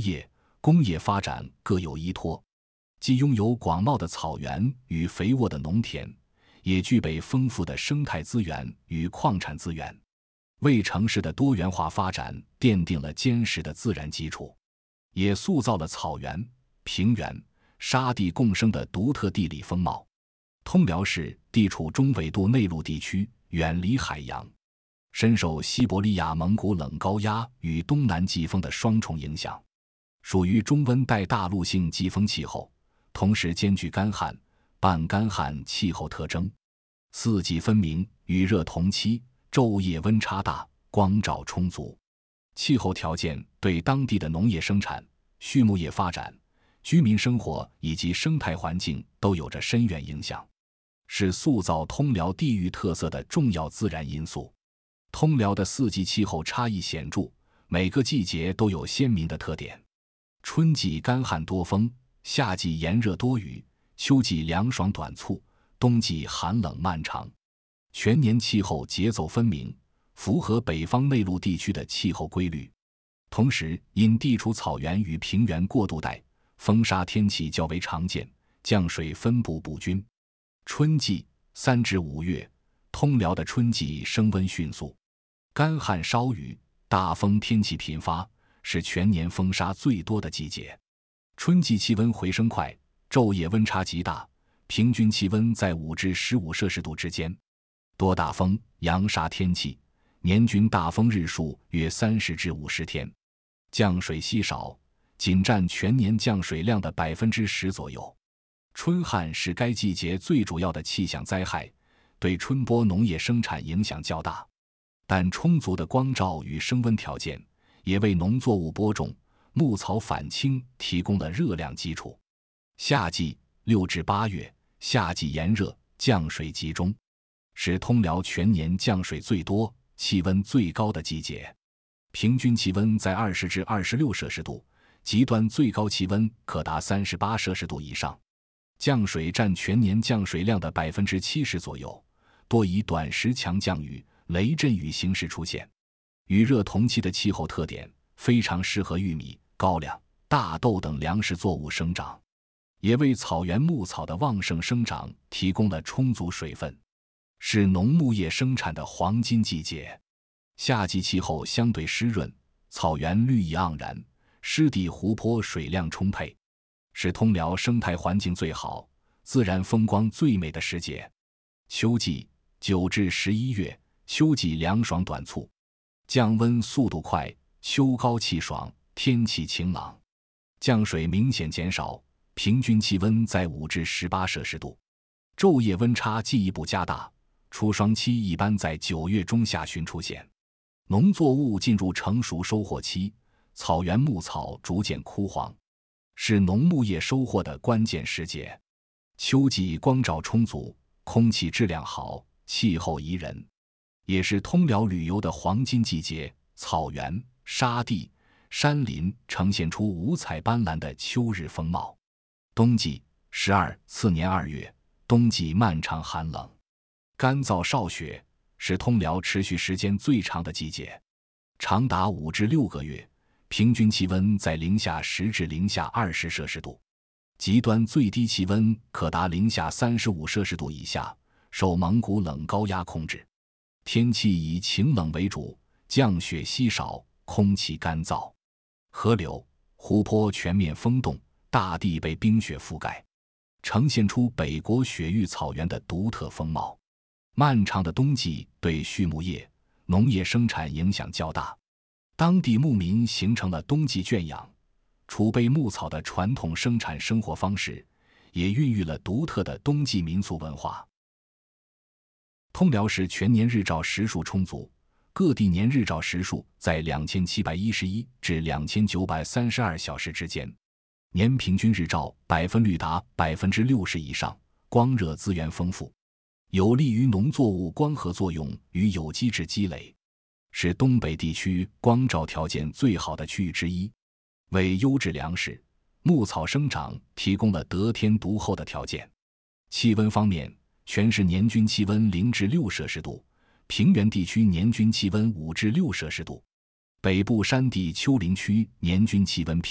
业、工业发展各有依托，既拥有广袤的草原与肥沃的农田，也具备丰富的生态资源与矿产资源，为城市的多元化发展奠定了坚实的自然基础，也塑造了草原、平原、沙地共生的独特地理风貌。通辽市地处中纬度内陆地区，远离海洋，深受西伯利亚蒙古冷高压与东南季风的双重影响，属于中温带大陆性季风气候，同时兼具干旱、半干旱气候特征，四季分明，雨热同期，昼夜温差大，光照充足。气候条件对当地的农业生产、畜牧业发展、居民生活以及生态环境都有着深远影响，是塑造通辽地域特色的重要自然因素。通辽的四季气候差异显著，每个季节都有鲜明的特点。春季干旱多风，夏季炎热多雨，秋季凉爽短促，冬季寒冷漫长，全年气候节奏分明，符合北方内陆地区的气候规律。同时，因地处草原与平原过渡带，风沙天气较为常见，降水分布不均。春季3至5月，通辽的春季升温迅速，干旱少雨，大风天气频发，是全年风沙最多的季节。春季气温回升快，昼夜温差极大，平均气温在5至15摄氏度之间，多大风、扬沙天气，年均大风日数约30至50天，降水稀少，仅占全年降水量的10%左右。春旱是该季节最主要的气象灾害，对春播农业生产影响较大，但充足的光照与升温条件也为农作物播种、牧草返青提供了热量基础。夏季6至8月，夏季炎热，降水集中，是通辽全年降水最多、气温最高的季节，平均气温在20至26摄氏度，极端最高气温可达38摄氏度以上。降水占全年降水量的70%左右，多以短时强降雨、雷阵雨形式出现。雨热同期的气候特点非常适合玉米、高粱、大豆等粮食作物生长，也为草原牧草的旺盛生长提供了充足水分，是农牧业生产的黄金季节。夏季气候相对湿润，草原绿意盎然，湿地湖泊水量充沛，是通辽生态环境最好、自然风光最美的时节。秋季9至11月，秋季凉爽短促，降温速度快，秋高气爽，天气晴朗，降水明显减少，平均气温在5至18摄氏度，昼夜温差进一步加大，初霜期一般在9月中下旬出现。农作物进入成熟收获期，草原牧草逐渐枯黄，是农牧业收获的关键时节。秋季光照充足，空气质量好，气候宜人，也是通辽旅游的黄金季节。草原、沙地、山林呈现出五彩斑斓的秋日风貌。冬季次年2月，冬季漫长寒冷，干燥少雪，是通辽持续时间最长的季节，长达5至6个月，平均气温在-10至-20摄氏度，极端最低气温可达-35摄氏度以下，受蒙古冷高压控制。天气以晴冷为主，降雪稀少，空气干燥，河流、湖泊全面封冻，大地被冰雪覆盖，呈现出北国雪域草原的独特风貌。漫长的冬季对畜牧业、农业生产影响较大，当地牧民形成了冬季圈养、储备牧草的传统生产生活方式，也孕育了独特的冬季民俗文化。通辽市全年日照时数充足，各地年日照时数在2711至2932小时之间，年平均日照率达60%以上，光热资源丰富，有利于农作物光合作用与有机质积累，是东北地区光照条件最好的区域之一，为优质粮食、牧草生长提供了得天独厚的条件。气温方面，全市年均气温0至6摄氏度，平原地区年均气温5至6摄氏度，北部山地丘陵区年均气温